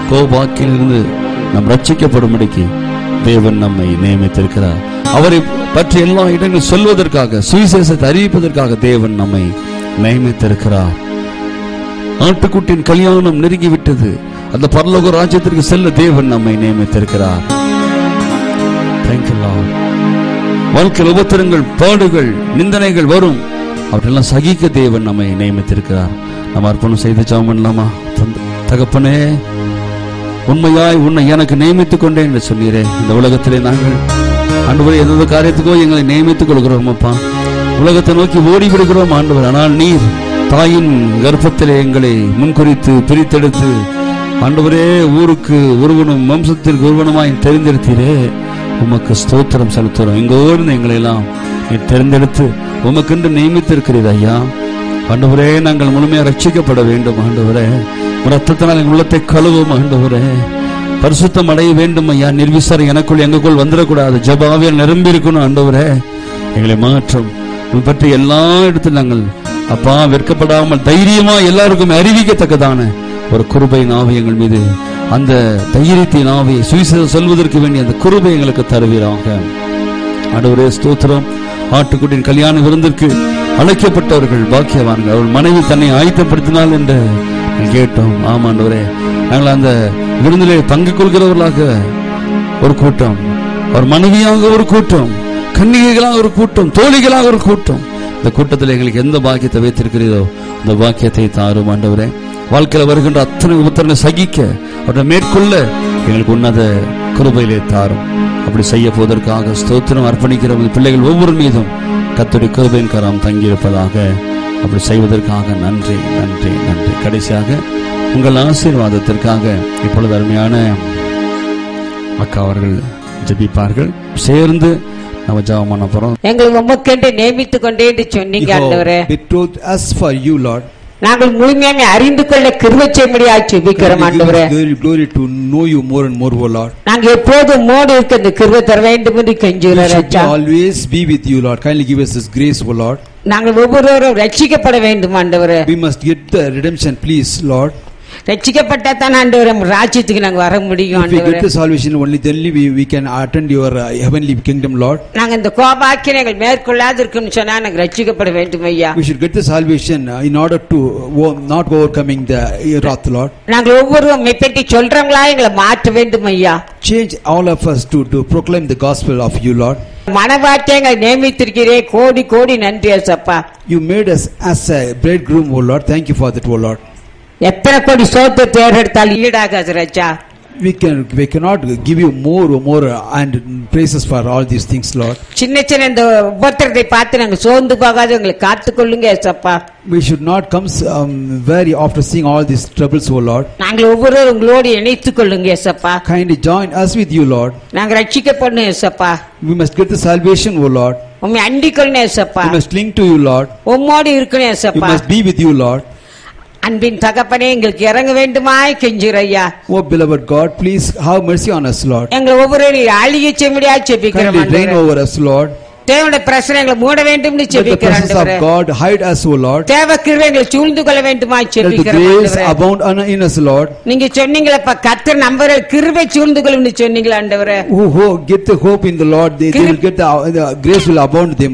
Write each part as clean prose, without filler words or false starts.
கோபாக்கிலிருந்து நாம் ரட்சிக்கப்படும்படிக்கு தேவன் நம்மை நியமித்திருக்கிறார். அவரை பற்றி எல்லா இடங்களும் சொல்வதற்காக, சுவிசேஷத்தை அறிவிப்பதற்காக தேவன் நம்மை நியமித்திருக்கிறார். ஆட்டுக்குட்டியின் கல்யாணம் நெருங்கிவிட்டது. அந்த பரலோக ராஜ்யத்திற்கு செல்ல தேவன் நம்மை நியமித்திருக்கிறார். வாழ்க்கையில் உபத்திரங்கள், பாடுகள், நிந்தனைகள் வரும். அவற்றெல்லாம் சகிக்க தேவன் நம்மை நியமித்திருக்கிறார். நம்ம அர்ப்பணம் செய்து ஜெபம் பண்ணலாமா? தகப்பனே, உண்மையாய் உன்னை எனக்கு நியமித்துக் கொண்டேன் என்று சொன்னீரே. இந்த உலகத்திலே நாங்கள் ஆண்டவரே எந்த காரியத்துக்கோ எங்களை நியமித்துக் கொள்கிறோம் அப்பா. உலகத்தை நோக்கி ஓடிவிடுகிறோம் ஆண்டவர். ஆனால் நீர் தாயின் கர்ப்பத்திலே எங்களை முன்குறித்து பிரித்தெடுத்து ஆண்டவரே ஊருக்கு ஒருவனும் வம்சத்திற்கு ஒருவனுமாய் தெரிந்தெடுத்தீரே. உமக்கு ஸ்தோத்திரம் செலுத்துகிறோம். இங்கோடு எங்களை எல்லாம் நீர் தெரிந்தெடுத்து உமக்கென்று நியமித்திருக்கிறீர் ஐயா. ஆண்டவரே, நாங்கள் முழுமையாக ரட்சிக்கப்பட வேண்டும் ஆண்டவரே. ரத்தத்தினால் எங்கள் உள்ளத்தை கழுவும் ஆண்டவரே. பரிசுத்தம் அடைய வேண்டும் ஐயா. நிர்விசாரம் எனக்குள் எங்களுக்குள் வந்துடக்கூடாது. ஜெபாவியால் நிரம்பி இருக்கணும் ஆண்டவரே. எங்களை மாற்றம் பற்றி எல்லா இடத்திலும் நாங்கள் அப்பா வெட்கப்படாமல் தைரியமா எல்லாருக்கும் அறிவிக்கத்தக்கதான ஒரு கிருபை நாவை எங்கள் மீது, அந்த தைரியத்தை நாவை சுவிசேஷம் சொல்வதற்கு வேண்டிய அந்த கிருபை எங்களுக்கு தருவீராக ஆண்டவரே. ஸ்தோத்திரம். ஆட்டுக்குட்டியின் கல்யாண விருந்திற்கு அழைக்கப்பட்டவர்கள் பாக்கியவான்கள். அவள் மனைவி தன்னை ஆயத்தப்படுத்தினாள் என்று கேட்டோம். ஆமாண்டவரே, நாங்கள் அந்த விருந்திலே பங்கு கொள்கிறவர்களாக ஒரு கூட்டம், அவர் மனைவியாக ஒரு கூட்டம், கன்னிகைகளாக ஒரு கூட்டம், தோழிகளாக ஒரு கூட்டம். இந்த கூட்டத்தில் எங்களுக்கு எந்த பாக்கியத்தை வைத்திருக்கிறீரோ அந்த பாக்கியத்தை தாரும் ஆண்டவரே. வாழ்க்கையில் வருகின்ற அத்தனை உபத்திரங்களை சகிக்க, அவரை மேற்கொள்ள எங்களுக்கு உன்னத கிருபையிலே தாரும். அப்படி செய்ய போவதற்காக ஸ்தோத்திரம் அர்ப்பணிக்கிற பிள்ளைகள் ஒவ்வொரு மீதும் கர்த்தருடைய கிருபையின் கரம் தங்கியிருப்பதாக. அப்படி செய்வதற்காக நன்றி நன்றி நன்றி. கடைசியாக உங்கள் ஆசீர்வாதத்திற்காக இப்பொழுது அருமையான அக்கா அவர்கள் ஜெபிப்பார்கள். சேர்ந்து நம்ம ஜெபம் பண்ண போறோம். எங்களை உமக்கென்று நியமித்துக் கொண்டே சொன்னீங்க ஆண்டவரே. betrothed us for you Lord. நாங்கள் முழுமையாக அறிந்து கொள்ள கிருபை செய்யும்படியாக ஜெபிக்கிறோம் ஆண்டவரே. Glory to know you more and more O Lord. நாங்கள் எப்போதும் மோடு இருக்க இந்த கிருபை தர வேண்டும் என்று கெஞ்சுகிறோம் ராஜா. Always be with you Lord. Kindly give us this grace O Lord. நாங்கள் ஒவ்வொருவரும் ரட்சிக்கப்பட வேண்டும் ஆண்டவரே. We must get the redemption please Lord. ரட்சிக்கப்பட்டா தான் ஆண்டவரே ராஜ்யத்துக்கு நாங்க வர முடியும் ஆண்டவரே. If we get the salvation only then we can attend your heavenly kingdom Lord. நாங்க இந்த கோபாக்கியங்கள் மேற்கொள்ளாது இருக்குன்னு சொன்னா நாங்க ரட்சிக்கப்பட வேண்டும் ஐயா. We should get the salvation in order to not overcoming the wrath Lord. நாங்கள் ஒவ்வொருவரும் மெப்பற்றி சொல்றவங்களா எங்களை மாற்ற வேண்டும் ஐயா. Change all of us to proclaim the gospel of you Lord. மனவாட்டியங்களை நியமித்திருக்கிறே. கோடி கோடி நன்றி ஏசப்பா. You made us as a bridegroom O Lord. Thank you for that O Lord. எத்தனை கோடி சோத்தை தேர்ந்தெடுத்தால் ஈடாகாது ராஜா. We cannot give you more and praises for all these things Lord. சின்ன சின்ன இந்த உபத்திரத்தை பார்த்து நாங்க சோர்ந்து போகாது எங்களை காத்துக்கொள்ளுங்க ஏசப்பா. We should not come very after seeing all these troubles O Lord. நாங்கள் ஒவ்வொருவரும் உங்களோடு இணைத்துக் கொள்ளுங்க ஏசப்பா. Kindly join us with you Lord. நாங்க ரட்சிக்கப்படணும் ஏசப்பா. We must get the salvation O Lord. உம்மை அண்டிக்கொள்ளணும் ஏசப்பா. We must cling to you Lord. உம்மோடு இருக்கணும் We ஏசப்பா. must be with you Lord. அன்பின் தகப்பனே எங்களுக்கு இறங்க வேண்டுமாய் கெஞ்சுறையா. Oh beloved God, please have mercy on us Lord. எங்களை ஒவ்வொருவரையும் ஆளுகை செய்யும்படியா ஜெபிக்கிறோம். Kindly reign over us Lord. தேவனுடைய பிரசனங்களை மூட வேண்டும் என்று ஜெபிக்கிறோம் ஆண்டவரே. Let the presence of God hide us O Lord. தேவ கிருபைகளை சூழ்ந்து கொள்ள வேண்டுமாய் ஜெபிக்கிறோம் ஆண்டவரே. Let the grace ஆண்டவரே. abound in us Lord. நீங்க சொன்னீங்களப்பா கர்த்தர் நம்பற கிருபை சூழ்ந்து கொள்ளும்னு சொன்னீங்க ஆண்டவரே. Who get the hope in the Lord, they will get the grace will abound them.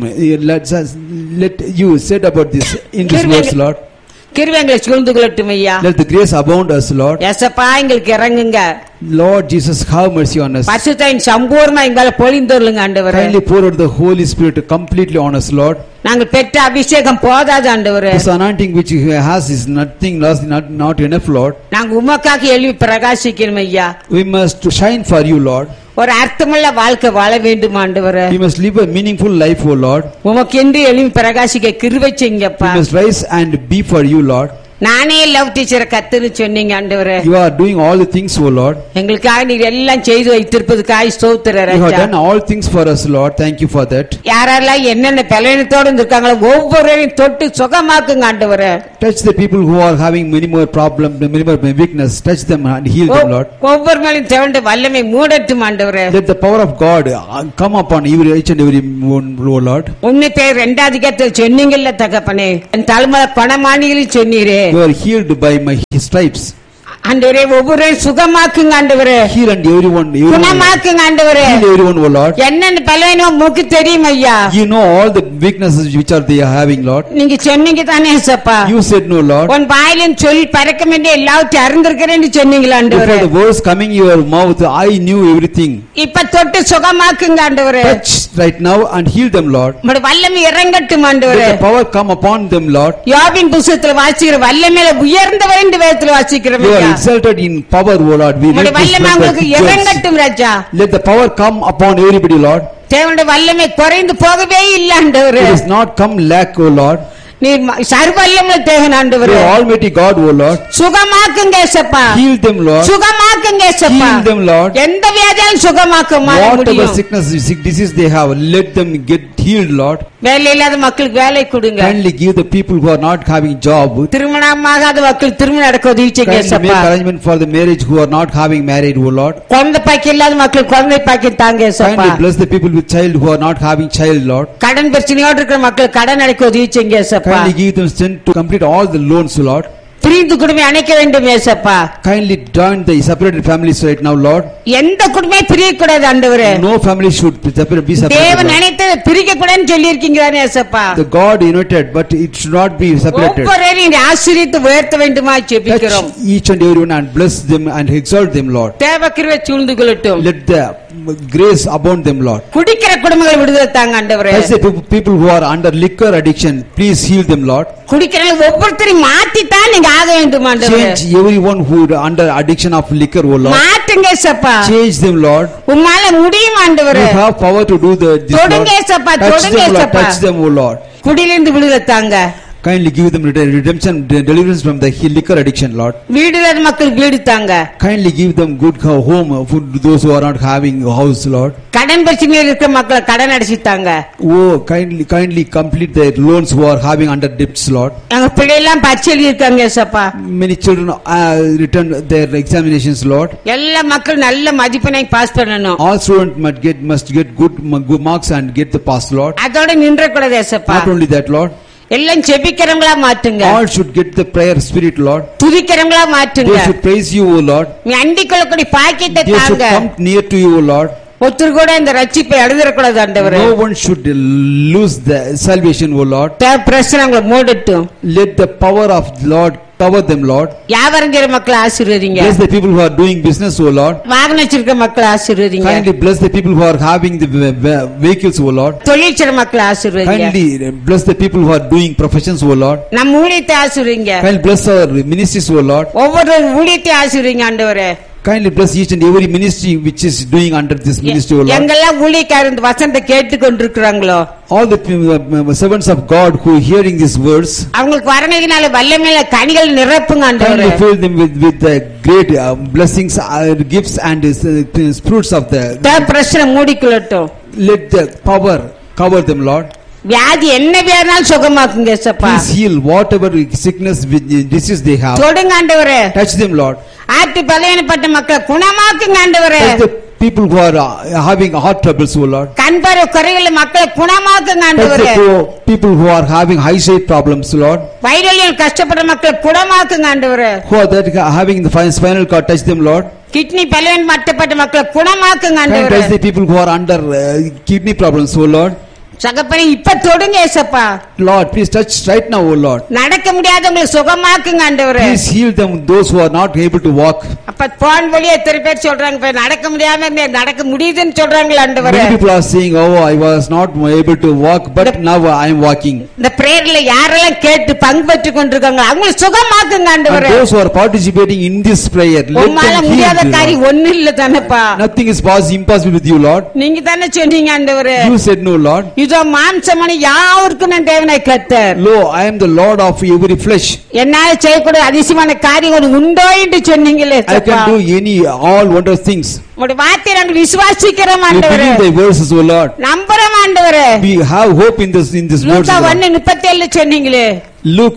Let you said about this in this verse Lord. கிருபைகளை சூழ்ந்து கொள்ளட்டும் ஐயா. Let the grace abound us Lord. ஏசப்பா எங்களுக்கு இறங்குங்க. Lord Jesus, have mercy on us. பரிசுத்தத்தின் சம்பூர்ணமா எங்களை பொழிந்தருளுங்க ஆண்டவரே. Kindly pour out the Holy Spirit completely on us Lord. நாங்கள் பெற்ற அபிஷேகம் போதாது ஆண்டவரே. This anointing which He has is nothing, not enough Lord. நாங்கள் உமக்காக எழுப்பி பிரகாசிக்கணும் ஐயா. We must shine for you Lord. ஒரு அர்த்தமுள்ள வாழ்க்கை வாழ வேண்டும் ஆண்டவரே. We must live a meaningful life O Lord. உமக்கென்று எழுப்பி பிரகாசிக்க கிருபை செய்யுங்கப்பா. We must rise and be for you Lord. நானே லவ் டீச்சரை கத்துன்னு சொன்னீங்க ஆண்டவரே. You are doing all the things O Lord. எங்களுக்காக நீர் எல்லாம் செய்து வைத்திருப்பதுக்காய் ஸ்தோத்திரம் ராஜா. You have done all things for us Lord. Thank you for that. யாரெல்லாம் என்னென்ன பலவீனத்தோடு இருக்காங்களோ ஒவ்வொருவரையும் தொட்டு சுகமாக்குங்க ஆண்டவரே. Touch the people who are having many more problems, many more weakness. Touch them and heal them Lord. ஒவ்வொரு மேலும் தேவனுடைய வல்லமை மூடட்டும் ஆண்டவரே. Let the power of God come upon each and every one O Lord. உன்னித்தே 2 அதிகாரத்தில் சொன்னீங்கல்ல தகப்பனே, என் தலைமுறை பணமானிகளில் சொன்னீரே. You are healed by my stripes. ஆண்டவரே ஒவ்வொருவரையும் சுகமாக்குங்க ஆண்டவரே, Heal and everyone. குணமாக்குங்க ஆண்டவரே. Heal everyone, O Lord. என்னென்ன பலவீனமோ உமக்கு தெரியும் ஐயா. You know all the weaknesses which are they are having, Lord. நீங்க சொன்னீங்க தானே ஏசப்பா, You said no, Lord. உன் வாயிலும் சொல் பறக்கும் என்று எல்லாவற்றையும் அறிந்திருக்கிறேன்னு சொன்னீங்களா ஆண்டவரே. Before the words coming your mouth, I knew everything. இப்ப தொட்டு சுகமாக்குங்க ஆண்டவரே. Touch right now and heal them, Lord. உம்முடைய வல்லமை இறங்கட்டும் ஆண்டவரே. Let the power come upon them, Lord. யோபின் புத்தகத்துல வாசிக்கிற வல்லமையில உயர்ந்தவர் என்று வேதத்துல வாசிக்கிறோம் You are ஐயா. exalted in power, O Lord. We உம்முடைய read this வல்லமை உங்களுக்கு verse. இறங்கட்டும் ராஜா. Let the power come upon everybody, Lord. தேவனுடைய வல்லமை குறைந்து போகவே இல்லை ஆண்டவரே. It is not come lack, O Lord. நீர் சர்வவல்லமை தேவன் You ஆண்டவரே. are Almighty God, O Lord. சுகமாக்குங்க ஏசப்பா. Heal them, Lord. சுகமாக்குங்க ஏசப்பா. Heal them, Lord. எந்த வியாதியாலும் சுகமாக்க Whatever முடியும். sickness, sick disease they have, let them get healed, Lord. வேலை இல்லாத மக்களுக்கு வேலை கொடுங்க. Kindly give the people who are not having job. திருமணமாகாத மக்கள் திருமணம் நடக்க உதவி செய்யுங்க Kindly make ஏசப்பா. arrangement for the marriage who are not having married, O Lord. குழந்தை பாக்கியம் இல்லாத மக்கள் குழந்தை பாக்கியம் தாங்க ஏசப்பா. Kindly bless the people with child who are not having child, Lord. கடன் பிரச்சனையோடு இருக்கிற மக்கள் கடன் அடைக்க உதவி செய்யுங்க ஏசப்பா. Kindly give them strength to complete all the loans, Lord. பிரிந்து குடும்பம் அணைக்க வேண்டும் ஏசப்பா. Kindly join the separated families right now, Lord. எந்த குடும்பமே பிரியக்கூடாது ஆண்டவரே. No family should be separated. தேவன் Lord. நினைத்தது பிரிக்க கூடாதுன்னு சொல்லி இருக்கீங்க தானே ஏசப்பா. The God united, but it should not be separated. ஒவ்வொருவரையும் ஆசீர்வதித்து உயர்த்த வேண்டுமா ஜெபிக்கிறோம். Touch each and everyone and bless them and exalt them, Lord. தேவ கிருபை சூழ்ந்து கொள்ளட்டும். Let the grace abound them, Lord. குடிக்கிற குடும்பங்களை விடுதலை தாங்க ஆண்டவரே. Touch the people who are under liquor addiction. Please heal them, Lord. குடிக்கிறவங்க ஒவ்வொருத்தரையும் மாத்தித்தான் நீங்க ஆக வேண்டும் ஆண்டவரே. Change everyone who are under addiction of liquor, O Lord. மாத்துங்க ஏசப்பா. Change them, Lord. உம்மால முடியும் You ஆண்டவரே. have power to do this, Lord. தொடுங்க ஏசப்பா, Touch தொடுங்க them, Lord. ஏசப்பா. Touch them, O Lord. குடியிலிருந்து விடுதலை தாங்க. Kindly give them redemption, deliverance from the liquor addiction, Lord. வீடு இல்லாத மக்களுக்கு வீடு தாங்க. Kindly give them good home for those who are not having a house, Lord. கடன் பிரச்சனையில் இருக்கிற மக்களை கடன் அடைச்சு தாங்க. Oh, kindly complete their loans who are having under debts, Lord. எங்க பிள்ளையெல்லாம் பரிட்சை எழுதி இருக்காங்க ஏசப்பா. Many children return their examinations, Lord. எல்லா மக்களும் நல்ல மதிப்பெண்ணை பாஸ் பண்ணணும். All students must get good marks and get the pass, Lord. அதோட நின்ற கூடாது ஏசப்பா. Not only that, Lord. எல்லாம் ஜெபிக்கிறவங்களா மாற்றுங்க. All should get the prayer spirit, Lord. துதிக்கிறவங்களா மாற்றுங்க. They should praise you, O Lord. நீ அண்டிக்கொள்ளக்கூடிய பாக்கியத்தை They should தாங்க. come near to you, O Lord. ஒருத்தர் கூட இந்த ரட்சிப்பை எழுதிடக்கூடாது ஆண்டவரே. No one should lose the salvation, O Lord. பிரச்சனை உங்களை மூடட்டும். Let the power of the Lord cover them, Lord. வியாபாரம் செய்யற மக்களை ஆசீர்வதிங்க. Bless the people who are doing business, O Lord. வாகனம் வச்சிருக்க மக்களை ஆசீர்வதிங்க. Kindly bless the people who are having the vehicles, O Lord. தொழில் செய்யற மக்களை ஆசீர்வதிங்க. Kindly bless the people who are doing professions, O Lord. நம்ம ஊழியத்தை ஆசீர்வதிங்க. Kindly bless our ministries, O Lord. ஒவ்வொரு ஊழியத்தை ஆசீர்வதிங்க ஆண்டவரே. Kindly bless each and every ministry which is doing under this ministry, O Lord. எங்கெல்லாம் ஊழியக்காரர் வசனத்தை கேட்டு கொண்டிருக்கிறாங்களோ All the servants of God who are hearing these words, அவங்களுக்கு வரணையினால வல்லமையில கனிகள் நிரப்புங்க ஆண்டவரே. kindly fill them with the great blessings, gifts and fruits of the. பிரச்சனை மூடிக்கொள்ளட்டும். Let the power cover them, Lord. வியாதி என்ன வியாதினாலும் சுகமாக்குங்க ஏசப்பா. Please heal whatever sickness, disease they have. தொடுங்க ஆண்டவரே. Touch them, Lord. ஆட்டு பலவீனப்பட்ட மக்களை குணமாக்குங்க ஆண்டவரே. Touch the people who are having heart troubles, O Lord. கண் பார்வை குறைவுள்ள மக்களை குணமாக்குங்க Touch ஆண்டவரே. the people who are having eyesight problems, Lord. வைரலில் கஷ்டப்படுற மக்களை குணமாக்குங்க ஆண்டவரே. Who are that having the spinal cord, touch them, Lord. Kidney பலவீனம் மட்டப்பட்ட மக்களை குணமாக்குங்க Kindly ஆண்டவரே. touch the people who are under kidney problems, O Lord. சகப்பனே இப்ப தொடுங்க ஏசப்பா. Lord, please touch right now, O Lord. நடக்க முடியாதவங்களை சுகமாக்குங்க ஆண்டவரே. Please heal them, those who are not able to walk. அப்ப phone வழியா எத்தனை பேர் சொல்றாங்க இப்ப நடக்க முடியாம இருந்தேன், நடக்க முடியுதுன்னு சொல்றாங்களே ஆண்டவரே. Many people are saying, oh, I was not able to walk, but now I am walking. இந்த பிரேயர்ல யாரெல்லாம் கேட்டு பங்கு பெற்றுக் கொண்டிருக்காங்க அவங்களை சுகமாக்குங்க And ஆண்டவரே. those who are participating in this prayer, let உம்மால them முடியாத heal. காரியம் ஒண்ணு இல்ல தானப்பா. Nothing is impossible with you, Lord. நீங்க தானே சொன்னீங்க ஆண்டவரே. You said no, Lord. இதோ மாம்சமணி யாவருக்கும் நான் தேவனாய் கர்த்தர். Lo, I am the Lord of every flesh. என்னால செய்யக்கூடிய அதிசயமான காரியங்கள் உண்டோ என்று சொன்னீங்களே I can do all wondrous things. உங்களுடைய வார்த்தையை நாங்கள் விசுவாசிக்கிறோம் We ஆண்டவரே. believe thy verses, O Lord. நம்புறோம் ஆண்டவரே. We have hope in this words, Luca Lord. 1:37 சொன்னீங்களே. Luke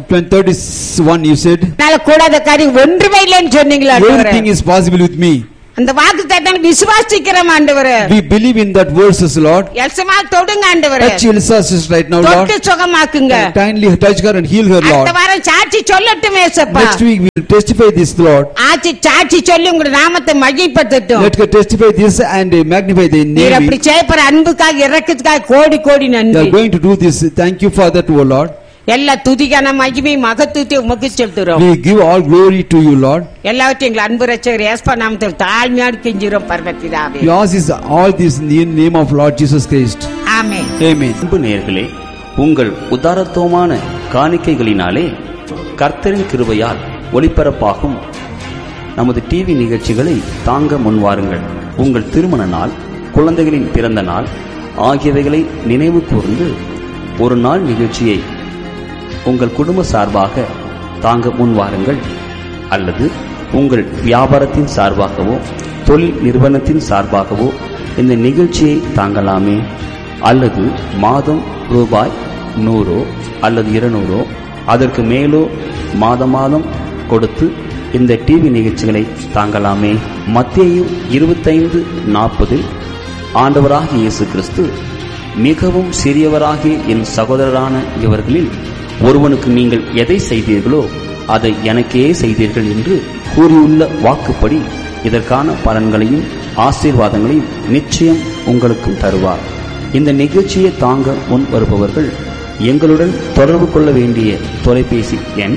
1:31, you said, என்னால கூடாத காரியம் ஒன்றுமே இல்லைன்னு சொன்னீங்களே ஆண்டவரே. everything is possible with me. அந்த வாக்குத்தத்தங்களை விசுவாசிக்கிறோம் ஆண்டவரே. We believe in that verses, Lord. எல்சமா தொடுங்க ஆண்டவரே. Touch Elsa's sister right now, Lord. தொட்டு சுகமாக்குங்க. Kindly touch her and heal her, Lord. அடுத்த வாரம் சாட்சி சொல்லட்டும் ஏசப்பா. Next week we will testify this, Lord. சாட்சி சொல்லி உங்க நாமத்தை மகிமைப்படுத்தட்டும். Let her testify this and magnify the name. நீர் அப்படி செய்யற அன்புக்காக இரக்கத்துக்காக கோடி கோடி நன்றி. You are going to do this. Thank you for that, O Lord. எல்லா துதிக்கான மகிமை மகத்துவத்தை உமக்கு செலுத்துறோம். We give all glory to you, Lord. எல்லாவற்றையும் எங்கள் அன்பு ரட்சகர் இயேசு நாமத்தில் தாழ்மையோடு கெஞ்சுறோம் பரமபிதாவே. Yours is all this in the name of Lord Jesus Christ. Amen. Amen. அன்பு நேயர்களே, உங்கள் உதாரத்துவமான காணிக்கைகளினாலே கர்த்தரின் கிருபையால் ஒளிபரப்பாகும் நமது டிவி நிகழ்ச்சிகளை தாங்க முன்வாருங்கள். உங்கள் திருமண நாள், குழந்தைகளின் பிறந்த நாள் ஆகியவைகளை நினைவு கூர்ந்து ஒரு நாள் நிகழ்ச்சியை உங்கள் குடும்ப சார்பாக தாங்க முன்வாருங்கள். அல்லது உங்கள் வியாபாரத்தின் சார்பாகவோ தொழில் நிறுவனத்தின் சார்பாகவோ இந்த நிகழ்ச்சியை தாங்கலாமே. அல்லது மாதம் ரூபாய் 100 அல்லது 200 அதற்கு மேலோ மாதம் மாதம் கொடுத்து இந்த டிவி நிகழ்ச்சிகளை தாங்கலாமே. மத்தேயு 25:40 ஆண்டவராகிய இயேசு கிறிஸ்து, மிகவும் சிறியவராகிய என் சகோதரரான இவர்களில் ஒருவனுக்கு நீங்கள் எதை செய்தீர்களோ அதை எனக்கே செய்தீர்கள் என்று கூறியுள்ள வாக்குப்படி இதற்கான பலன்களையும் ஆசீர்வாதங்களையும் நிச்சயம் உங்களுக்கும் தருவார். இந்த நிகழ்ச்சியை தாங்க முன் வருபவர்கள் எங்களுடன் தொடர்பு கொள்ள வேண்டிய தொலைபேசி எண்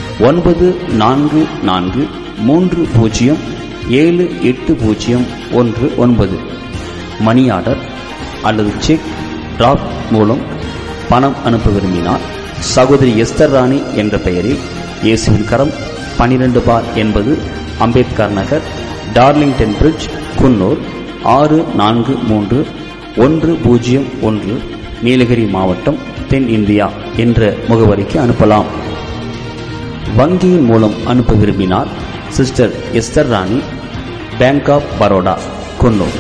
9440780119. மணி ஆர்டர் அல்லது செக் டிராப் மூலம் பணம் அனுப்ப விரும்பினார் சகோதரி எஸ்தர் ராணி என்ற பெயரில் இயேசுவின் கரம் 12/80 அம்பேத்கர் நகர், டார்லிங்டன் பிரிட்ஜ், குன்னூர் 643101, நீலகிரி மாவட்டம், தென் இந்தியா என்ற முகவரிக்கு அனுப்பலாம். வங்கியின் மூலம் அனுப்ப விரும்பினார் sister Esther Rani, bank of Baroda, Coonoor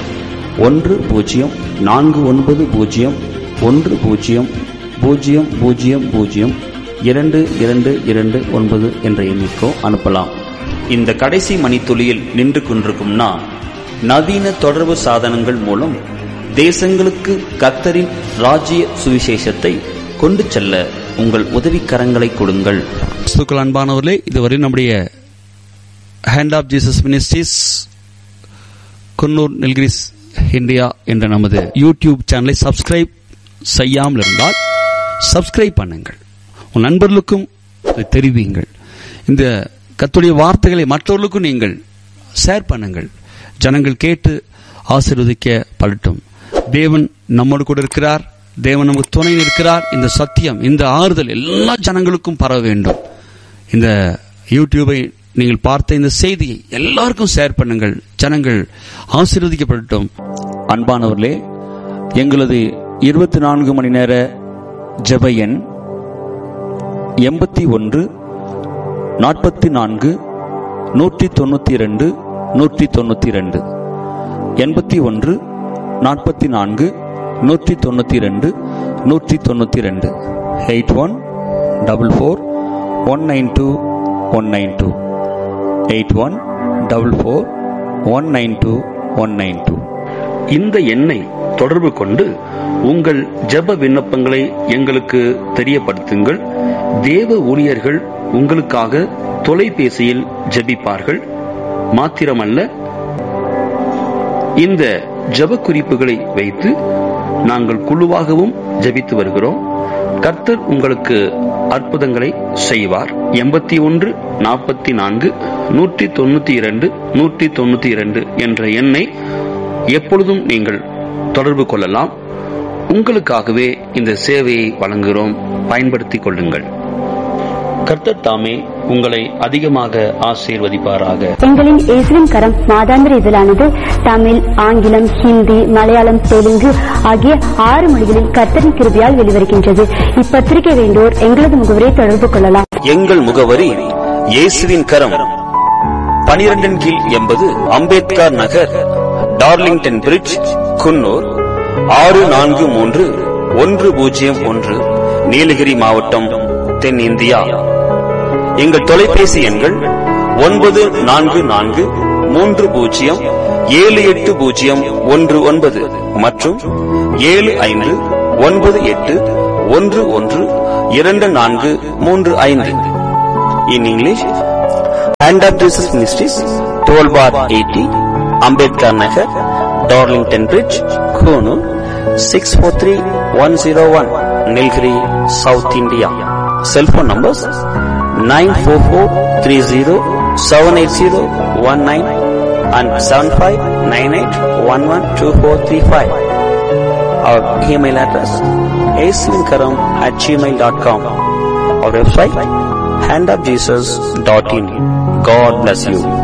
1049002229 என்ற எண்ணிக்கோ அனுப்பலாம். இந்த கடைசி மணித்துளியில் நின்று கொண்டிருக்கும் நான், நவீன தொடர்பு சாதனங்கள் மூலம் தேசங்களுக்கு கர்த்தரின் ராஜ்ய சுவிசேஷத்தை கொண்டு செல்ல உங்கள் உதவிக்கரங்களை கொடுங்கள். அன்பானவர்களே, இதுவரை நம்முடைய hand of Jesus ministries Coonoor Nilgiris India என்ற நமது யூடியூப் சேனலை சப்ஸ்கிரைப் செய்யாமல் இருந்தால் சப்ஸ்கிரைப் பண்ணுங்கள். உன் நண்பர்களுக்கும் தெரிவியுங்கள். இந்த கர்த்தருடைய வார்த்தைகளை மற்றவர்களுக்கும் நீங்கள் ஷேர் பண்ணுங்கள். ஜனங்கள் கேட்டு ஆசீர்வதிக்கப்படட்டும். தேவன் நம்மோடு கூட இருக்கிறார். தேவன் நமக்கு துணை இருக்கிறார். இந்த சத்தியம், இந்த ஆறுதல் எல்லா ஜனங்களுக்கும் பரவ வேண்டும். இந்த யூடியூபை நீங்கள் பார்த்த இந்த செய்தியை எல்லாருக்கும் ஷேர் பண்ணுங்கள். ஜனங்கள் ஆசீர்வதிக்கப்படட்டும். அன்பானவர்களே, எங்களது 24 மணி நேர ஜெப எண் 81 44 192 192 81 44 192 192 8144192192 8144192192. இந்த எண்ணை தொடர்பு கொண்டு உங்கள் ஜெப விண்ணப்பங்களை எங்களுக்கு தெரியப்படுத்துங்கள். தேவ ஊழியர்கள் உங்களுக்காக தொலைபேசியில் ஜெபிப்பார்கள். மாத்திரமல்ல, இந்த ஜெப குறிப்புகளை வைத்து நாங்கள் குழுவாகவும் ஜெபித்து வருகிறோம். கர்த்தர் உங்களுக்கு அற்புதங்களை செய்வார். 81 44 192 192 என்ற எண்ணை எப்பொழுதும் நீங்கள் தொடர்பு கொள்ளலாம். உங்களுக்காகவே இந்த சேவையை வழங்குகிறோம். பயன்படுத்திக் கொள்ளுங்கள். கர்த்தர் தாமே உங்களை அதிகமாக ஆசீர்வதிப்பாராக. எங்களின் இயேசுவின் கரம் மாதாந்திர இதழானது தமிழ், ஆங்கிலம், ஹிந்தி, மலையாளம், தெலுங்கு ஆகிய 6 மொழிகளில் கர்த்தரின் கிருபையால் வெளிவருகின்றது. இப்பத்திரிகை வேண்டோர் எங்களது முகவரியை தொடர்பு கொள்ளலாம். எங்கள் முகவரி இயேசுவின் கரம், 12 கீழ் 80 அம்பேத்கர் நகர், டார்லிங்டன் பிரிட்ஜ், குன்னூர் 643101, நீலகிரி மாவட்டம், தென் இந்தியா. எங்கள் தொலைபேசி எண்கள் 944 30780119 மற்றும் 7598112435. In English, Hand of Jesus Ministries, 12 bar 80, Ambedkar Nagar, Darlington Bridge, Konoor, 643101, Nilgiri, South India. Cell phone numbers 94430-78019 and 7598112435. Our email address asvinkaram@gmail.com. Our website handofjesus.in. God bless you.